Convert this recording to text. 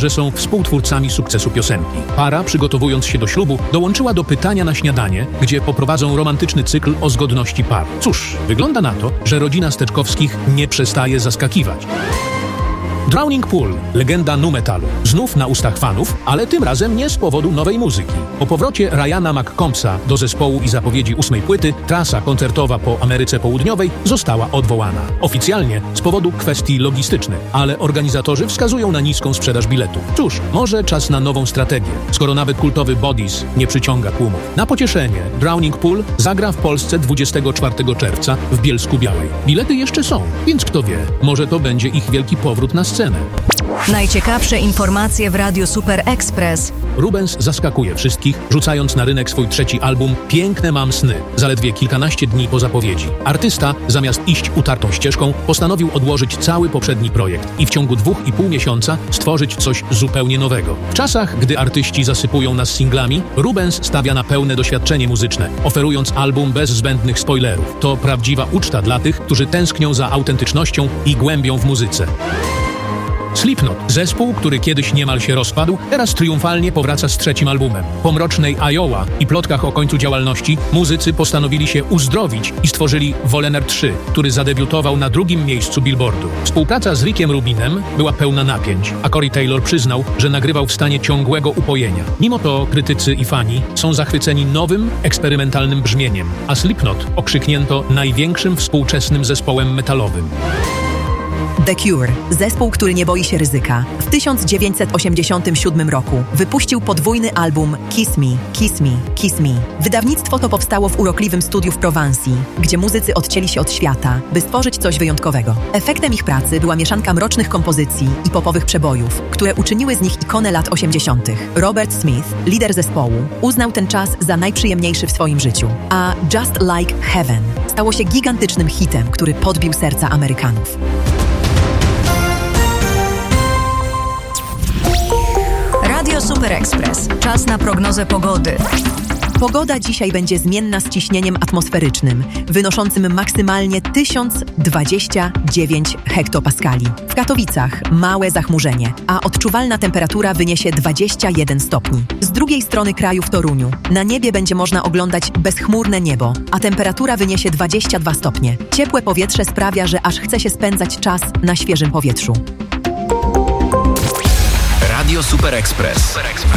że są współtwórcami sukcesu piosenki. Para, przygotowując się do ślubu, dołączyła do Pytania na śniadanie, gdzie poprowadzą romantyczny cykl o zgodności par. Cóż, wygląda na to, że rodzina Steczkowskich nie przestaje zaskakiwać. Drowning Pool, legenda nu metalu. Znów na ustach fanów, ale tym razem nie z powodu nowej muzyki. Po powrocie Ryana McCombsa do zespołu i zapowiedzi 8. płyty, trasa koncertowa po Ameryce Południowej została odwołana. Oficjalnie z powodu kwestii logistycznych, ale organizatorzy wskazują na niską sprzedaż biletów. Cóż, może czas na nową strategię, skoro nawet kultowy Bodies nie przyciąga tłumów. Na pocieszenie Drowning Pool zagra w Polsce 24 czerwca w Bielsku-Białej. Bilety jeszcze są, więc kto wie, może to będzie ich wielki powrót na scenę. Najciekawsze informacje w Radiu Super Express. Rubens zaskakuje wszystkich, rzucając na rynek swój 3. album Piękne mam sny, zaledwie kilkanaście dni po zapowiedzi. Artysta, zamiast iść utartą ścieżką, postanowił odłożyć cały poprzedni projekt i w ciągu 2,5 miesiąca stworzyć coś zupełnie nowego. W czasach, gdy artyści zasypują nas singlami, Rubens stawia na pełne doświadczenie muzyczne, oferując album bez zbędnych spoilerów. To prawdziwa uczta dla tych, którzy tęsknią za autentycznością i głębią w muzyce. Slipknot, zespół, który kiedyś niemal się rozpadł, teraz triumfalnie powraca z 3. albumem. Po mrocznej Iowa i plotkach o końcu działalności, muzycy postanowili się uzdrowić i stworzyli Volener 3, który zadebiutował na 2. miejscu Billboardu. Współpraca z Rickiem Rubinem była pełna napięć, a Corey Taylor przyznał, że nagrywał w stanie ciągłego upojenia. Mimo to krytycy i fani są zachwyceni nowym, eksperymentalnym brzmieniem, a Slipknot okrzyknięto największym współczesnym zespołem metalowym. The Cure, zespół, który nie boi się ryzyka, w 1987 roku wypuścił podwójny album Kiss Me, Kiss Me, Kiss Me. Wydawnictwo to powstało w urokliwym studiu w Prowansji, gdzie muzycy odcięli się od świata, by stworzyć coś wyjątkowego. Efektem ich pracy była mieszanka mrocznych kompozycji i popowych przebojów, które uczyniły z nich ikonę lat 80. Robert Smith, lider zespołu, uznał ten czas za najprzyjemniejszy w swoim życiu, a Just Like Heaven stało się gigantycznym hitem, który podbił serca Amerykanów. Radio Super Express. Czas na prognozę pogody. Pogoda dzisiaj będzie zmienna z ciśnieniem atmosferycznym, wynoszącym maksymalnie 1029 hektopaskali. W Katowicach małe zachmurzenie, a odczuwalna temperatura wyniesie 21 stopni. Z drugiej strony kraju w Toruniu na niebie będzie można oglądać bezchmurne niebo, a temperatura wyniesie 22 stopnie. Ciepłe powietrze sprawia, że aż chce się spędzać czas na świeżym powietrzu. Radio Super Express.